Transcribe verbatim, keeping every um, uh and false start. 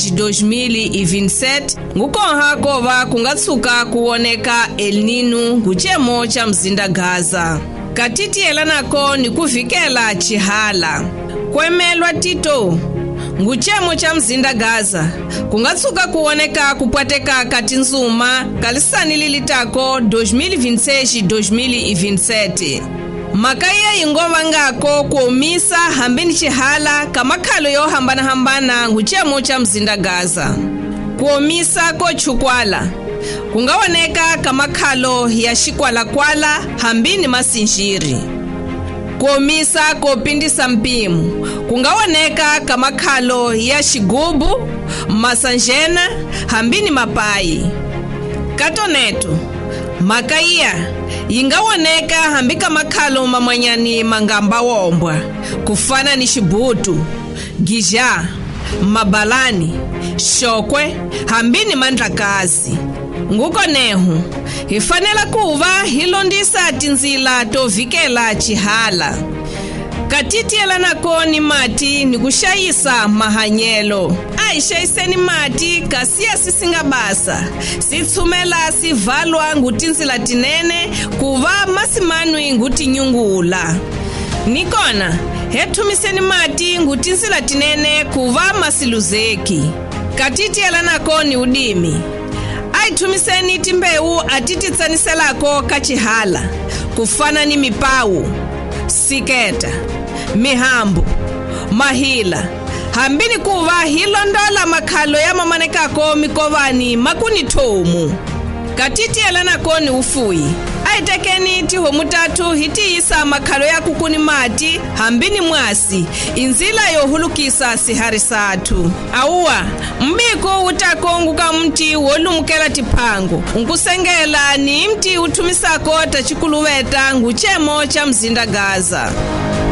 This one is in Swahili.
dois mil e vinte e sete ngukonha kova kungatsuka kuoneka El Nino nguchemo cha mzinda Gaza. Katitiela nako ni kuvikela chihala. Kwemelwa tito nguchemo cha mzinda Gaza kungatsuka kuoneka kupwateka kati nzuma kalisani lilitako dois mil e vinte e seis dois mil e vinte e sete. Makaya ingova ngako kuomisa hambini chihala kamakhalo yo hambana hambana nguchemo cha mzinda Gaza. Kuomisa ko chukwala kungaoneka kamakhalo ya shikwala kwala hambini masinjiri. Kuomisa kopindisa mpimu kungaoneka kamakhalo ya shigubu masanjena hambini mapai. Katoneto makaya ingawoneka hambika makhalo mamanyani mangamba wombwa kufana ni shibutu, gija, mabalani, shokwe hambini mandrakazi. Nguko nehu ifanela kuva hilondisa tinzila tovikela chihala. Katitiela nako ni mati ni kushayisa mahanyelo. Aishaiseni mati kasia sisinga basa. Sitsumela sivalwa ngutinzila tinene kuva masimanui nguti nyungula. Nikona hetumiseni mati ngutinzila tinene kuva masiluzeki. Katitiela nako ni udimi. Aitumiseni timbeu atititsaniselako kachihala kufana ni mipau, siketa, mihambu, mahila hambini kuva hilondola makhalo ya mamanekako mikovani makuni tomu. Katitiela nako ni ufui. Aitekeni tiho mutatu hitiisa makhalo ya kukuni mati hambini mwasi inzila yohulukisa sihari satu. Auwa mbiko utakonguka mti wolumukela tipango nkusengela ni mti utumisako tachikuluweta nguchemo cha mzinda Gaza.